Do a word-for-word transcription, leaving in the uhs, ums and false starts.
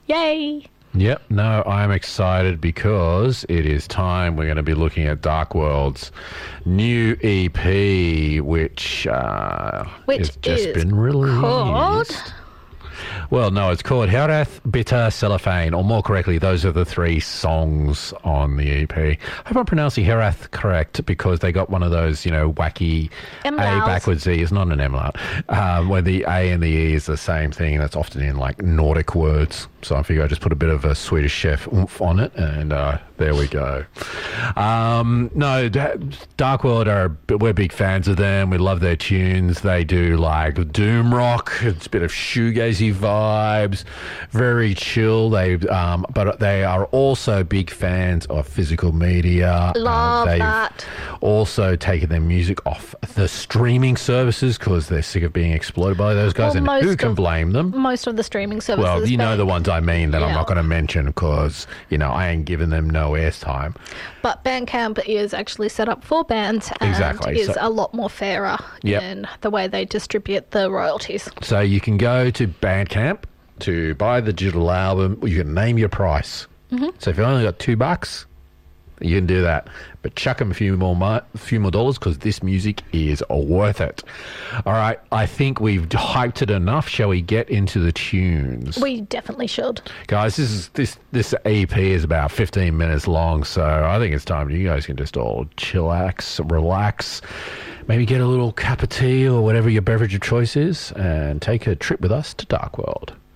Yay! Yep, no, I'm excited because it is time we're going to be looking at Dark World's new E P, which, uh, which has just is been released. Called? Well, no, it's called Herath Bitter Cellophane, or more correctly, those are the three songs on the E P. I hope I'm pronouncing Herath correct because they got one of those, you know, wacky M-loud. A backwards E. It's not an M-loud, um, where the A and the E is the same thing. That's often in, like, Nordic words. So I figure I just put a bit of a Swedish chef oomph on it, and uh, there we go. Um, no, Dark World, are we're big fans of them. We love their tunes. They do, like, doom rock. It's a bit of shoegazy vibes, very chill. They, um, but they are also big fans of physical media. Love uh, they've that. also taken their music off the streaming services because they're sick of being exploited by those guys, Well, and who most can of- blame them? Most of the streaming services. Well, you know ban- the ones I mean that I'm Yeah. not going to mention because, you know, I ain't giving them no airtime. But Bandcamp is actually set up for bands and Exactly, is so- a lot more fairer Yep. in the way they distribute the royalties. So you can go to Bandcamp to buy the digital album. You can name your price. Mm-hmm. So if you only got two bucks, you can do that. But chuck them a few more, mo- a few more dollars because this music is worth it. All right, I think we've hyped it enough. Shall we get into the tunes? We definitely should. Guys, this is this this E P is about fifteen minutes long, so I think it's time you guys can just all chillax, relax, maybe get a little cup of tea or whatever your beverage of choice is, and take a trip with us to Dark World.